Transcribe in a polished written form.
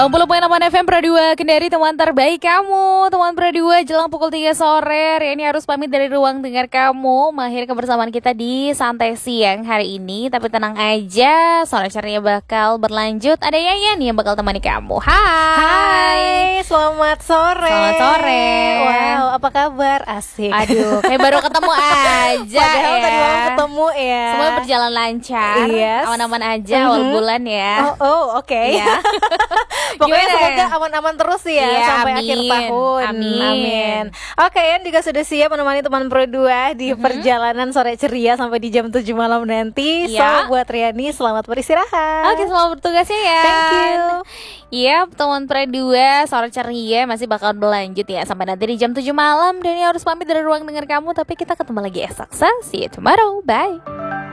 60.8 FM Pro 2 Kendari, teman terbaik kamu. Teman Pro 2 jelang pukul 3 sore Riani harus pamit dari ruang dengar kamu, mengakhiri kebersamaan kita di Santai Siang hari ini. Tapi tenang aja, sore ceria bakal berlanjut. Ada Yayan yang bakal temani kamu. Hai, selamat sore. Selamat sore. Wow, apa kabar? Asik. Aduh, kayak baru ketemu aja. Padahal ya. tadi malam ketemu ya. Semua berjalan lancar. Yes. Aman-aman aja awal bulan ya. Oke. Ya. Pokoknya Gimana? semoga aman-aman terus ya Iya, sampai amin. akhir tahun. Amin. Oke, Yan juga sudah siap menemani teman Pro 2 di perjalanan sore ceria sampai di jam 7 malam nanti. Iya. So, buat Riani selamat beristirahat. Oke, selamat bertugas ya. Thank you. Iya, teman Pro 2 sore ceria masih bakal berlanjut ya sampai nanti di jam 7 malam. Dan ini harus pamit dari ruang dengar kamu, tapi kita ketemu lagi esok. So, see you tomorrow. Bye.